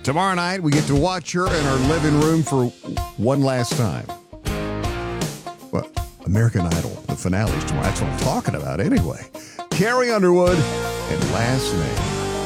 Tomorrow night, we get to watch her in our living room for one last time. Well, American Idol, the finale's tomorrow. That's what I'm talking about anyway. Carrie Underwood and Last Name.